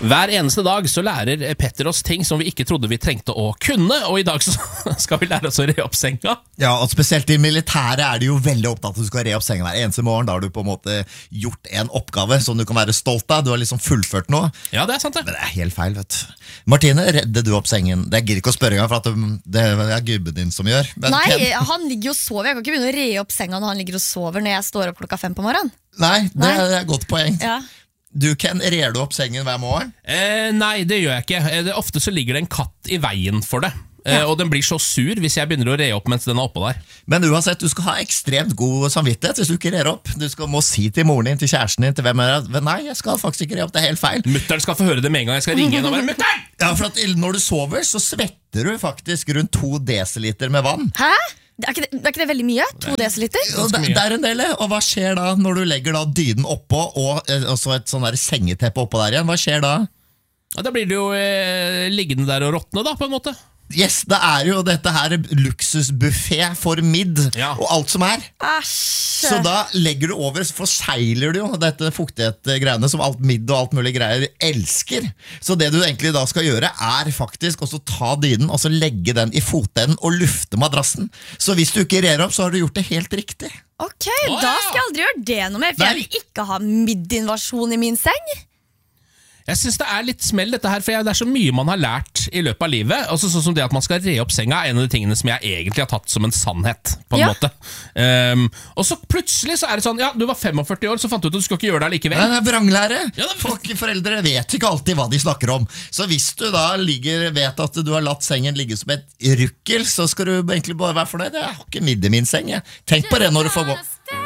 Hver eneste dag så lærer Petter oss ting som vi ikke trodde vi trengte å kunne, og i dag så skal vi lære oss å re opp senga. Ja, og spesielt i militæret de jo veldig opptatt at du skal re opp senga hver eneste morgen. Da har du på en måte gjort en oppgave som du kan være stolt av. Du har liksom fullført noe. Ja, det er sant det. Men det er helt feil, vet du. Martine, redde du opp sengen? Det gir ikke å spørre engang, for at det er gubben din som gjør. Men Nei, han ligger jo og sover. Jeg kan ikke begynne å re opp senga når han ligger og sover når jeg står opp 5:00 på morgenen. Nei, det er et godt poeng. Ja. Du, Ken, rer du opp sengen hver morgen? Nei, det gjør jeg ikke. Ofte så ligger det en katt i veien for det. Og den blir så sur hvis jeg begynner å re opp mens den er oppå der. Men uansett, du skal ha ekstremt god samvittighet hvis du ikke rer opp. Du må si til moren din, til kjæresten din, til hvem er det? Nei, jeg skal faktisk ikke re opp, det er helt feil. Mutteren skal få høre det med en gang. Jeg skal ringe henne og være mutteren! Ja, for at når du sover, så svetter du faktisk rundt 2 desiliter med vann. Hæ? Er ikke det veldig mye? 2 desiliter? Det er en del, og hva skjer da når du legger da dynen oppå og så et sånn der sengeteppe oppå der igjen? Hva skjer da? Ja, da blir det jo liggende der og råtne da, på en måte. Yes, det er jo dette her luksusbuffet for midd og alt som er. Æsj. Så da legger du over, så forsegler du jo dette fuktighet-greiene som alt midd og alt mulig greier elsker. Så det du egentlig da skal gjøre er faktisk også ta dynen og så legge den i fotenden og lufte madrassen. Så hvis du ikke rer opp, så har du gjort det helt riktig. Ok, da skal jeg aldri gjøre det noe mer, for jeg vil ikke ha middinvasjon i min seng. Jeg synes det er litt smell dette her, for det er så mye man har lært i løpet av livet. Altså sånn som det at man skal re opp senga er en av de tingene som jeg egentlig har tatt som en sannhet, på en måte. Og så plutselig så er det sånn, ja, du var 45 år, så fant du ut at du skal ikke gjøre det likevel. Det er vranglære. Foreldre vet ikke alltid hva de snakker om. Så hvis du da vet at du har latt sengen ligge som et rukkel, så skal du egentlig bare være fornøyd. Jeg har ikke midd i min seng. Tenk på det når du får gå.